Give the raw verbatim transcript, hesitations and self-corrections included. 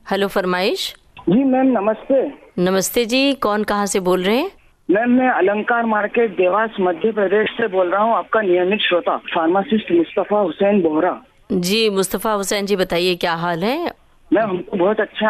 Hello फरमाइश। जी ma'am नमस्ते। नमस्ते जी, कौन कहाँ से बोल रहे हैं? मैम मैं अलंकार मार्केट देवास मध्य प्रदेश से बोल रहा हूँ, आपका नियमित श्रोता फार्मासिस्ट मुस्तफा हुसैन बोहरा। जी मुस्तफा हुसैन जी, बताइए क्या हाल है? मैम हमको बहुत अच्छा